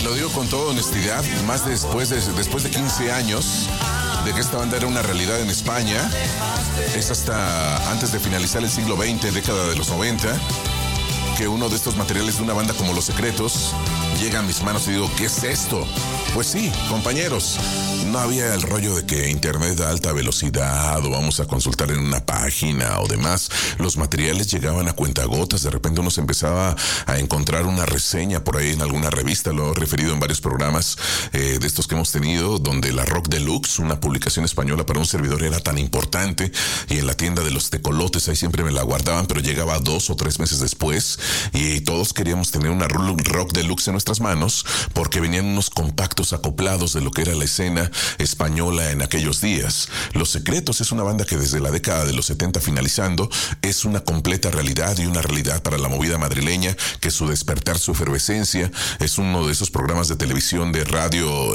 lo digo con toda honestidad, más después de 15 años de que esta banda era una realidad en España. Es hasta antes de finalizar el siglo XX, década de los 90, que uno de estos materiales de una banda como Los Secretos llega a mis manos y digo, ¿qué es esto? Pues sí, compañeros, no había el rollo de que internet a alta velocidad o vamos a consultar en una página o demás. Los materiales llegaban a cuentagotas. De repente uno se empezaba a encontrar una reseña por ahí en alguna revista. Lo he referido en varios programas de estos que hemos tenido, donde la Rock Deluxe, una publicación española para un servidor, era tan importante, y en la tienda de los tecolotes ahí siempre me la guardaban, pero llegaba 2 o 3 meses después y todos queríamos tener una Rock Deluxe en nuestras manos porque venían unos compactos acoplados de lo que era la escena española en aquellos días. Los Secretos es una banda que desde la década de los 70 finalizando es una completa realidad, y una realidad para la movida madrileña, que su despertar, su efervescencia, es uno de esos programas de televisión, de radio,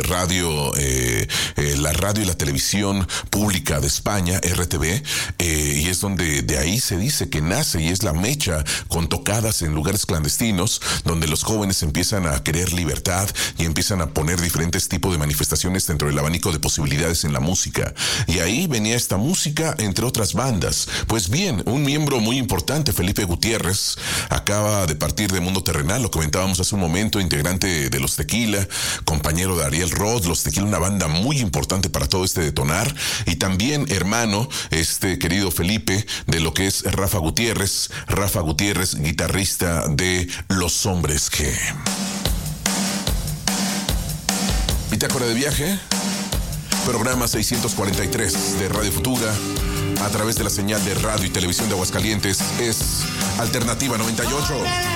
la radio y la televisión pública de España, RTV, y es donde de ahí se dice que nace, y es la mecha con tocadas en lugares clandestinos, donde los jóvenes empiezan a querer libertad y empiezan a poner diferentes tipos de manifestaciones dentro del abanico de posibilidades en la música. Y ahí venía esta música, entre otras bandas. Pues bien, un miembro muy importante, Felipe Gutiérrez, acaba de partir de Mundo Terrenal, lo comentábamos hace un momento, integrante de Los Tequila, compañero de Ariel Roth. Los Tequila, una banda muy importante para todo este detonar, y también hermano, querido Felipe, de lo que es Rafa Gutiérrez, guitarrista de Los Hombres G. Bitácora de viaje, programa 643 de Radio Futura, a través de la señal de radio y televisión de Aguascalientes, es Alternativa 98.